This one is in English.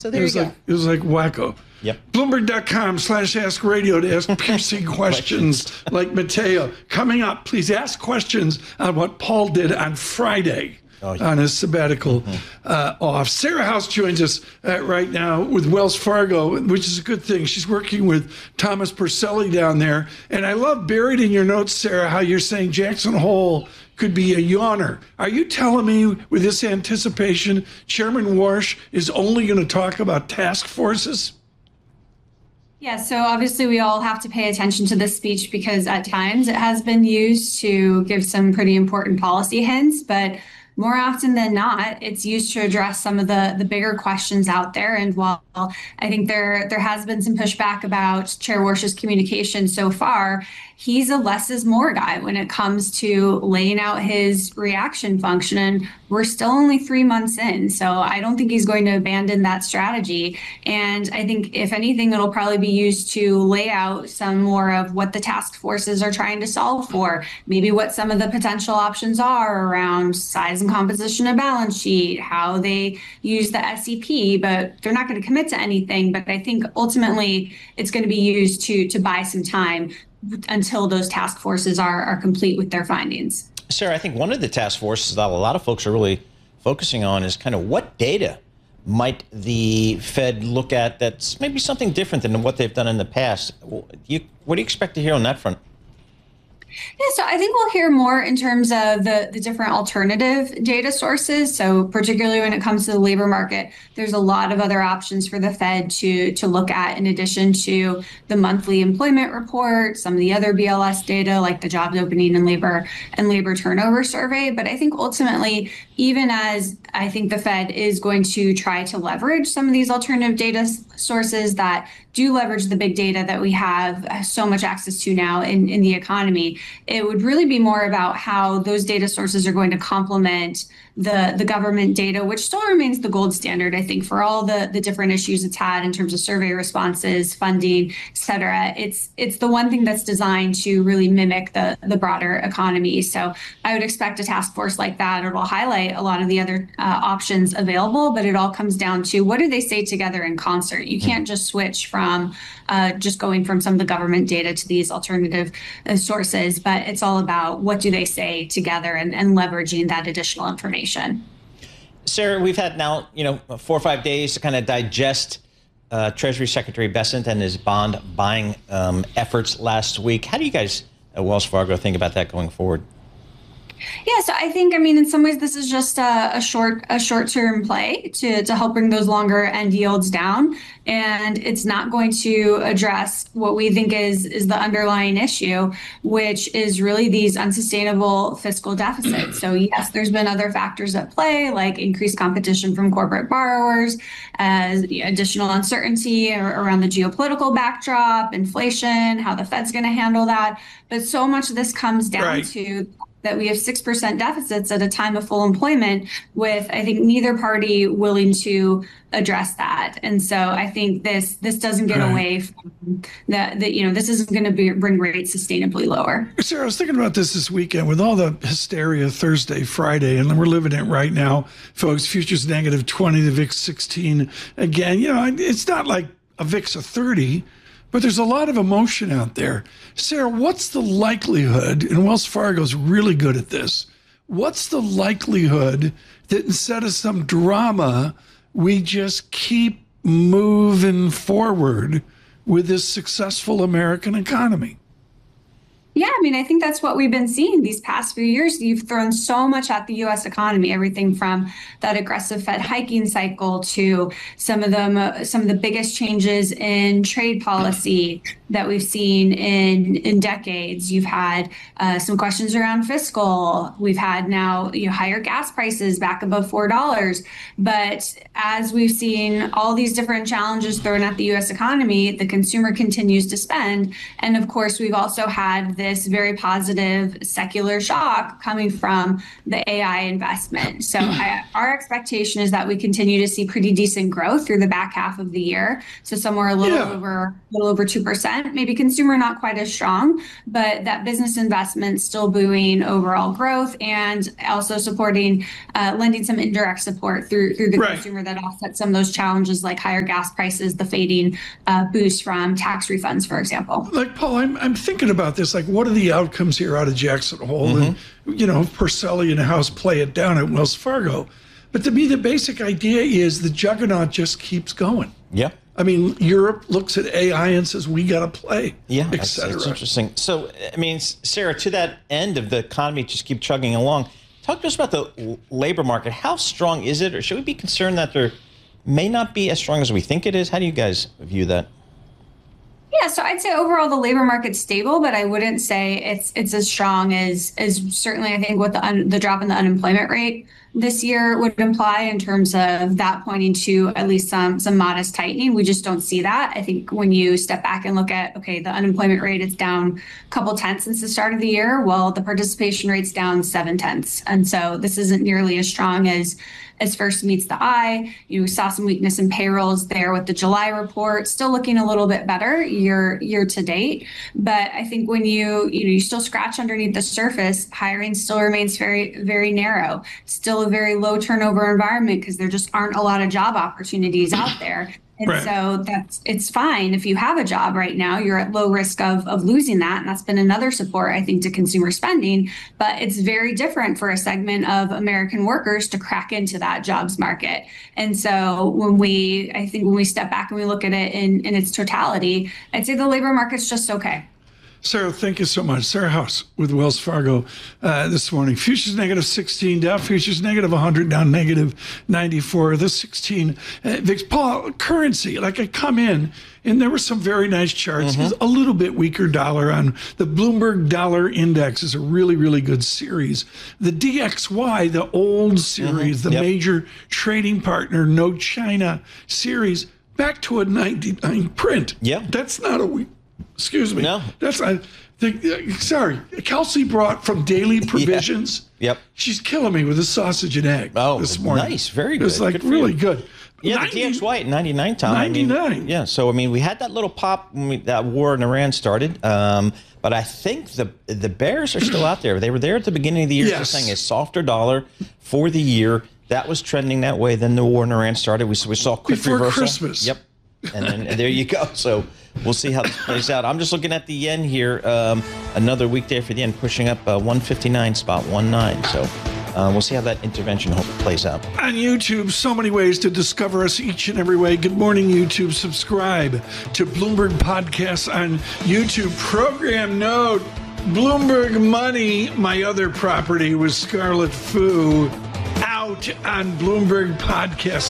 So there you go. It was like wacko. Yep. Bloomberg.com/ask radio to ask piercing questions like Mateo. Coming up, please ask questions on what Paul did on Friday on his sabbatical off. Sarah House joins us right now with Wells Fargo, which is a good thing. She's working with Thomas Porcelli down there. And I love buried in your notes, Sarah, how you're saying Jackson Hole could be a yawner. Are you telling me with this anticipation, Chairman Warsh is only going to talk about task forces? Yeah, so obviously we all have to pay attention to this speech because at times it has been used to give some pretty important policy hints, but more often than not, it's used to address some of the bigger questions out there. And while I think there has been some pushback about Chair Warsh's communication so far, he's a less is more guy when it comes to laying out his reaction function. And we're still only 3 months in, so I don't think he's going to abandon that strategy. And I think, if anything, it'll probably be used to lay out some more of what the task forces are trying to solve for, maybe what some of the potential options are around size and composition of balance sheet, how they use the SEP, but they're not going to commit to anything. But I think ultimately it's going to be used to buy some time until those task forces are complete with their findings. Sarah, I think one of the task forces that a lot of folks are really focusing on is kind of what data might the Fed look at that's maybe something different than what they've done in the past. What do you expect to hear on that front? Yeah, so I think we'll hear more in terms of the different alternative data sources. So particularly when it comes to the labor market, there's a lot of other options for the Fed to look at in addition to the monthly employment report, some of the other BLS data like the jobs opening and labor turnover survey. But I think ultimately, even as I think the Fed is going to try to leverage some of these alternative data sources that do leverage the big data that we have so much access to now in the economy, it would really be more about how those data sources are going to complement the government data, which still remains the gold standard, I think, for all the different issues it's had in terms of survey responses, funding, et cetera. It's the one thing that's designed to really mimic the broader economy. So I would expect a task force like that. It will highlight a lot of the other options available, but it all comes down to what do they say together in concert? You can't just switch from just going from some of the government data to these alternative sources, but it's all about what do they say together and leveraging that additional information. Sarah, we've had now, 4 or 5 days to kind of digest Treasury Secretary Bessent and his bond buying efforts last week. How do you guys at Wells Fargo think about that going forward? Yeah, so I think, in some ways, this is just a short-term play to help bring those longer end yields down. And it's not going to address what we think is the underlying issue, which is really these unsustainable fiscal deficits. So yes, there's been other factors at play, like increased competition from corporate borrowers, additional uncertainty around the geopolitical backdrop, inflation, how the Fed's going to handle that. But so much of this comes down to that we have 6% deficits at a time of full employment with, I think, neither party willing to address that. And so I think this doesn't get away from that, this isn't going to bring rates sustainably lower. Sarah, I was thinking about this weekend with all the hysteria Thursday, Friday, and we're living it right now, folks. Futures negative 20, the VIX 16. Again, it's not like a VIX of 30. But there's a lot of emotion out there. Sarah, what's the likelihood, and Wells Fargo's really good at this, what's the likelihood that instead of some drama, we just keep moving forward with this successful American economy? Yeah, I think that's what we've been seeing these past few years. You've thrown so much at the U.S. economy, everything from that aggressive Fed hiking cycle to some of the biggest changes in trade policy that we've seen in decades. You've had some questions around fiscal. We've had now higher gas prices back above $4. But as we've seen all these different challenges thrown at the U.S. economy, the consumer continues to spend. And of course, we've also had this very positive secular shock coming from the AI investment. So our expectation is that we continue to see pretty decent growth through the back half of the year. So somewhere a little over 2%, maybe consumer not quite as strong, but that business investment still buoying overall growth and also supporting, lending some indirect support through the consumer that offsets some of those challenges like higher gas prices, the fading boost from tax refunds, for example. Like, Paul, I'm thinking about this. Like, what are the outcomes here out of Jackson Hole? And, you know, Porcelli and House play it down at Wells Fargo. But to me, the basic idea is the juggernaut just keeps going. Yeah. I mean, Europe looks at AI and says, we got to play, et cetera. That's interesting. So, I mean, Sarah, to that end of the economy just keep chugging along, talk to us about the labor market. How strong is it? Or should we be concerned that there may not be as strong as we think it is? How do you guys view that? Yeah, so I'd say overall the labor market's stable, but I wouldn't say it's as strong as certainly I think what the drop in the unemployment rate this year would imply in terms of that pointing to at least some modest tightening. We just don't see that. I think when you step back and look at, okay, the unemployment rate is down a couple tenths since the start of the year. Well, the participation rate's down 7/10. And so this isn't nearly as strong as first meets the eye. You saw some weakness in payrolls there with the July report, still looking a little bit better year to date. But I think when you still scratch underneath the surface, hiring still remains very, very narrow. Still a very low turnover environment because there just aren't a lot of job opportunities out there. And so it's fine if you have a job right now, you're at low risk of losing that. And that's been another support, I think, to consumer spending. But it's very different for a segment of American workers to crack into that jobs market. And so when we step back and we look at it in its totality, I'd say the labor market's just okay. Sarah, thank you so much. Sarah House with Wells Fargo this morning. Futures negative 16, Dow futures negative 100, down negative 94. The 16 VIX. Paul, currency, like I come in and there were some very nice charts. A little bit weaker dollar on the Bloomberg Dollar Index is a really, really good series. The DXY, the old series, the major trading partner, no China series, back to a 99 print. Yeah. That's not a weak. Excuse me. No. That's sorry. Kelsey brought from Daily Provisions. Yep. She's killing me with a sausage and egg this morning. Nice. Very good. It was like good really good. Yeah, the DXY at 99, Tom. 99. I mean, yeah. So, I mean, we had that little pop when that war in Iran started. But I think the bears are still out there. They were there at the beginning of the year just saying a softer dollar for the year. That was trending that way. Then the war in Iran started. We saw a quick before reversal. Christmas. Yep. And there you go. So we'll see how this plays out. I'm just looking at the yen here. Another weekday for the yen, pushing up 159.19. So we'll see how that intervention plays out. On YouTube, so many ways to discover us each and every way. Good morning, YouTube. Subscribe to Bloomberg Podcasts on YouTube. Program note, Bloomberg Money, my other property with Scarlet Fu, out on Bloomberg Podcasts.